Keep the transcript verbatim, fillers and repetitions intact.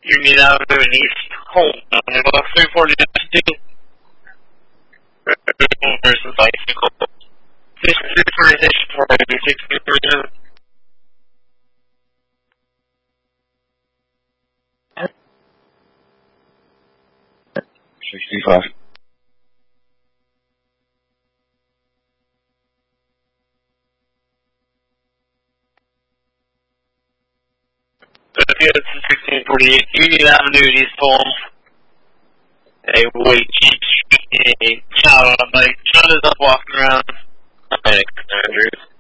Union Avenue in East Home. About three forty two. Versus bicycle. This is for station for sixty percent. Sixty-five. sixteen forty-eight Union Avenue in East Home. A white Jeep, a child on a bike. Child is up walking around. Andrews.